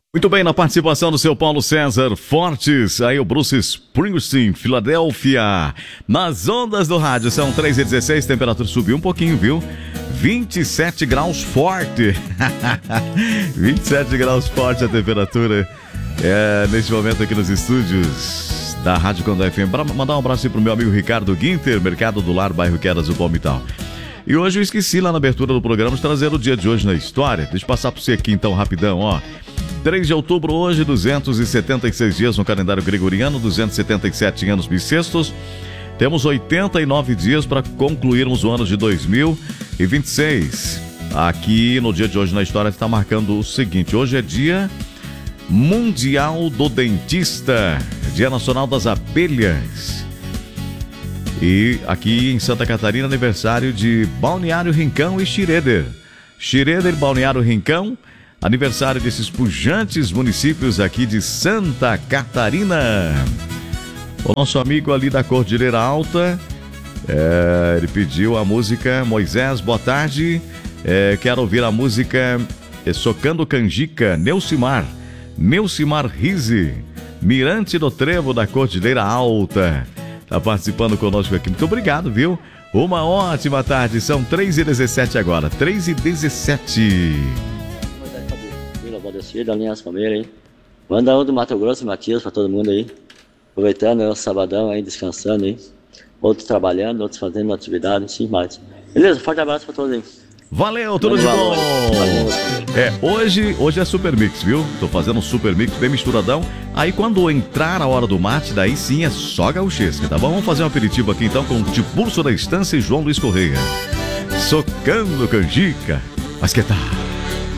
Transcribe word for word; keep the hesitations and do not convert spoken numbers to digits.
Muito bem, na participação do seu Paulo César Fortes, aí o Bruce Springsteen, Filadélfia. Nas ondas do rádio, são três e dezesseis, temperatura subiu um pouquinho, viu? vinte e sete graus forte. vinte e sete graus forte a temperatura é, neste momento aqui nos estúdios da Rádio Condá F M. Para mandar um abraço pro meu amigo Ricardo Guinter, Mercado do Lar, bairro Quedas do Palmital. E hoje eu esqueci lá na abertura do programa de trazer o dia de hoje na história. Deixa eu passar para você aqui então rapidão, ó. três de outubro hoje, duzentos e setenta e seis dias no calendário gregoriano, duzentos e setenta e sete anos bissextos. Temos oitenta e nove dias para concluirmos o ano de dois mil e vinte e seis. Aqui no dia de hoje na história está marcando o seguinte: hoje é dia Mundial do Dentista, Dia Nacional das Abelhas. E aqui em Santa Catarina, aniversário de Balneário Rincão e Xireder. Xireder e Balneário Rincão, aniversário desses pujantes municípios aqui de Santa Catarina. O nosso amigo ali da Cordilheira Alta, é, ele pediu a música Moisés, boa tarde. É, quero ouvir a música é, Socando Canjica, Neucimar. Neucimar Rize, Mirante do Trevo da Cordilheira Alta. Tá participando conosco aqui. Muito obrigado, viu? Uma ótima tarde. São três e dezessete agora. três e dezessete. Da Linhas Palmeiras aí. Manda um do Mato Grosso, Matias, pra todo mundo aí. Aproveitando o sabadão aí, descansando aí. Outros trabalhando, outros fazendo atividade, sim, mais. Beleza? Forte abraço pra todos aí. Valeu, tudo de bom! É, hoje, hoje é Super Mix, viu? Tô fazendo um Super Mix bem misturadão. Aí quando entrar a hora do mate, daí sim é só gauchesca, tá bom? Vamos fazer um aperitivo aqui então com o Tiburcio da Estância e João Luiz Correia. Socando Canjica. Mas que tal?